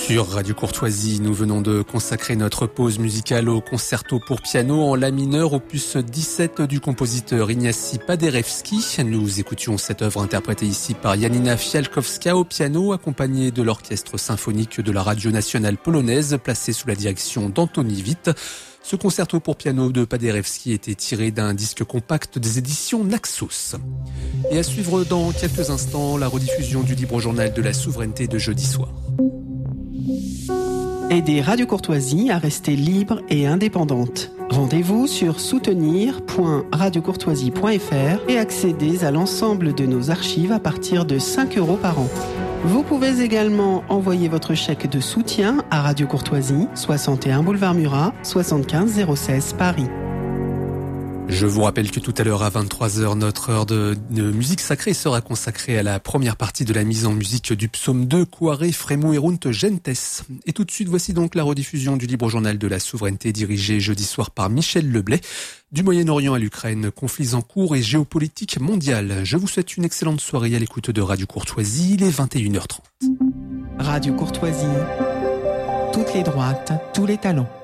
Sur Radio Courtoisie, nous venons de consacrer notre pause musicale au concerto pour piano en la mineur, opus 17 du compositeur Ignacy Paderewski. Nous écoutions cette œuvre interprétée ici par Janina Fialkowska au piano, accompagnée de l'orchestre symphonique de la Radio Nationale Polonaise, placé sous la direction d'Antoni Witt. Ce concerto pour piano de Paderewski était tiré d'un disque compact des éditions Naxos. Et à suivre dans quelques instants, la rediffusion du libre journal de la souveraineté de jeudi soir. Aider Radio Courtoisie à rester libre et indépendante. Rendez-vous sur soutenir.radiocourtoisie.fr et accédez à l'ensemble de nos archives à partir de 5 € par an. Vous pouvez également envoyer votre chèque de soutien à Radio Courtoisie, 61 boulevard Murat, 75 016 Paris. Je vous rappelle que tout à l'heure à 23h, notre heure de musique sacrée sera consacrée à la première partie de la mise en musique du psaume 2, Quare fremuerunt gentes. Et tout de suite, voici donc la rediffusion du libre journal de la souveraineté dirigé jeudi soir par Michel Leblay. Du Moyen-Orient à l'Ukraine, conflits en cours et géopolitique mondiale. Je vous souhaite une excellente soirée à l'écoute de Radio Courtoisie, il est 21h30. Radio Courtoisie, toutes les droites, tous les talents.